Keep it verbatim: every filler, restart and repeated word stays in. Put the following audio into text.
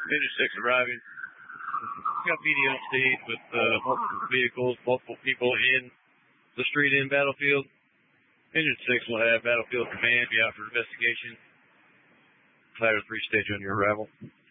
Engine six arriving. We got P D on stage with uh, multiple vehicles, multiple people in the street in Battlefield. Engine six will have Battlefield Command be out for investigation. Ladder three stage on your arrival.